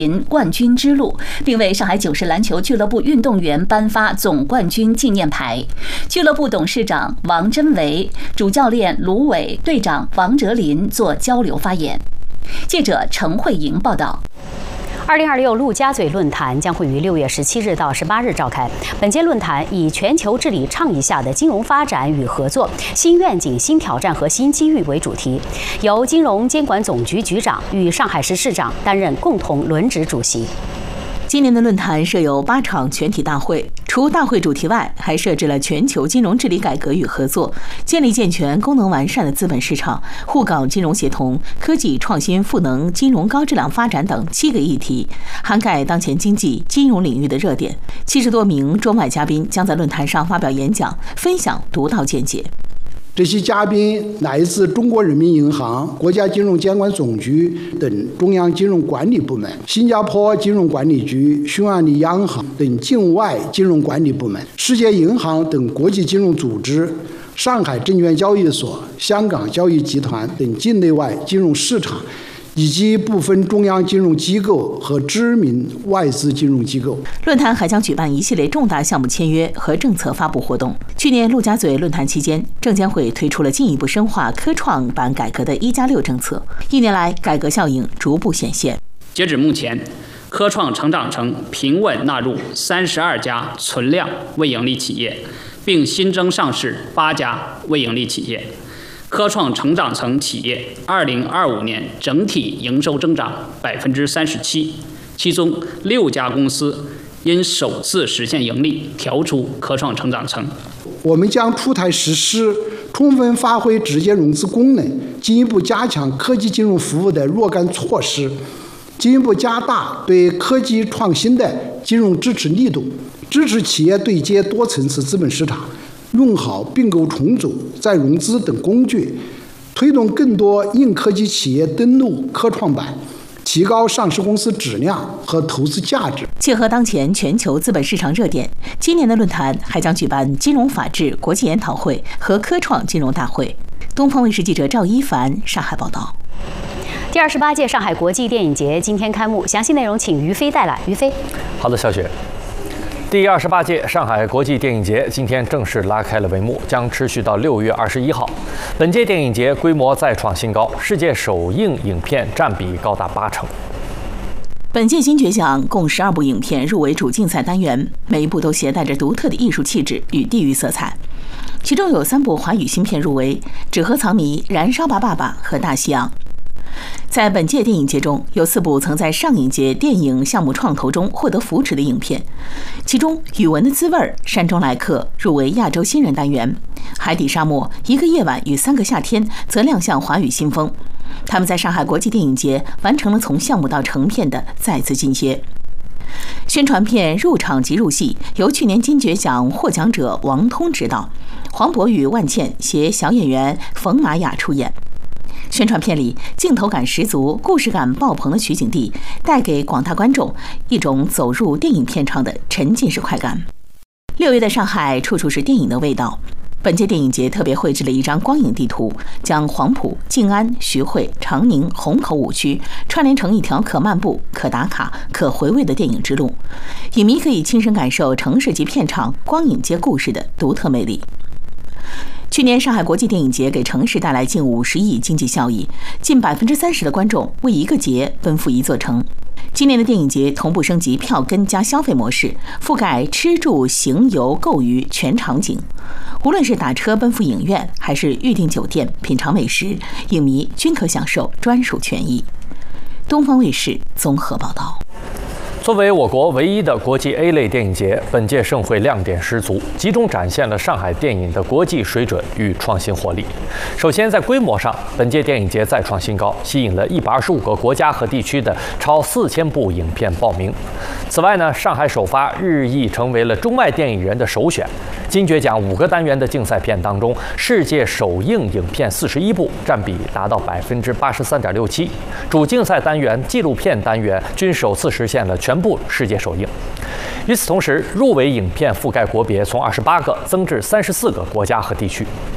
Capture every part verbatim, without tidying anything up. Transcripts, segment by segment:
冠军之路，并为上海九世篮球俱乐部运动员颁发总冠军纪念牌。俱乐部董事长王真维、主教练卢伟、队长王哲林做交流发言。记者陈慧莹报道。 二零二六陆家嘴论坛将会于六月十七日到十八日召开。本届论坛以全球治理倡议下的金融发展与合作、新愿景、新挑战和新机遇为主题，由金融监管总局局长与上海市市长担任共同轮值主席。 今年的论坛设有八场全体大会，除大会主题外，还设置了全球金融治理改革与合作、建立健全、功能完善的资本市场、沪港金融协同、科技创新赋能金融高质量发展等七个议题，涵盖当前经济、金融领域的热点。七十多名中外嘉宾将在论坛上发表演讲，分享独到见解。 这些嘉宾来自中国人民银行、国家金融监管总局等中央金融管理部门、新加坡金融管理局、匈牙利央行等境外金融管理部门、世界银行等国际金融组织、上海证券交易所、香港交易集团等境内外金融市场，以及部分中央金融机构和知名外资金融机构。 论坛还将举办一系列重大项目签约和政策发布活动。去年陆家嘴论坛期间，证监会推出了进一步深化科创板改革的一加六政策，一年来改革效应逐步显现。 截止目前，科创成长层平稳纳入三十二家存量未盈利企业，并新增上市八家未盈利企业。科创成长层企业二零二五年整体营收增长百分之三十七，其中六家公司因首次实现盈利调出科创成长层。 我们将出台实施充分发挥直接融资功能、进一步加强科技金融服务的若干措施，进一步加大对科技创新的金融支持力度，支持企业对接多层次资本市场，用好并购重组、再融资等工具，推动更多硬科技企业登陆科创板，提高上市公司质量和投资价值。 切合当前全球资本市场热点，今年的论坛还将举办金融法治国际研讨会和科创金融大会。东方卫视记者赵一凡上海报道。 第二十八届上海国际电影节今天开幕，详细内容请于飞带来。于飞， 好的，小雪。第二十八届上海国际电影节今天正式拉开了帷幕，将持续到六月二十一号。本届电影节规模再创新高，世界首映影片占比高达八成。 本届金爵奖共十二部影片入围主竞赛单元，每一部都携带着独特的艺术气质与地域色彩。其中有三部华语新片入围，《纸盒藏谜》、《燃烧吧爸爸》和《大西洋》。在本届电影节中，有四部曾在上一届电影项目创投中获得扶持的影片，其中《语文的滋味》、《山中来客》入围亚洲新人单元，《海底沙漠》、《一个夜晚与三个夏天》则亮相华语新风。他们在上海国际电影节完成了从项目到成片的再次进阶。宣传片《入场即入戏》由去年金爵奖获奖者王通执导，黄渤与万茜携小演员冯玛雅出演。宣传片里镜头感十足、故事感爆棚的取景地，带给广大观众一种走入电影片场的沉浸式快感。六月的上海，处处是电影的味道。本届电影节特别绘制了一张光影地图，将黄埔、静安、徐汇、长宁、虹口五区串联成一条可漫步、可打卡、可回味的电影之路。影迷可以亲身感受城市级片场光影街故事的独特魅力。去年上海国际电影节给城市带来近五十亿经济效益，近百分之三十的观众为一个节奔赴一座城。今年的电影节同步升级票根加消费模式，覆盖吃住行游购娱全场景。无论是打车奔赴影院，还是预订酒店品尝美食，影迷均可享受专属权益。东方卫视综合报道。 作为我国唯一的国际 A 类电影节，本届盛会亮点十足，集中展现了上海电影的国际水准与创新活力。首先，在规模上，本届电影节再创新高，吸引了一百二十五个国家和地区的超四千部影片报名。此外呢，上海首发日益成为了中外电影人的首选。金爵奖五个单元的竞赛片当中，世界首映影片四十一部，占比达到百分之八十三点六七。主竞赛单元、纪录片单元均首次实现了全部世界首映。与此同时，入围影片覆盖国别从二十八个增至三十四个国家和地区。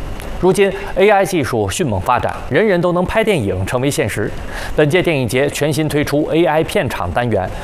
如今 A I 技术迅猛发展，人人都能拍电影成为现实。本届电影节全新推出 A I 片场单元，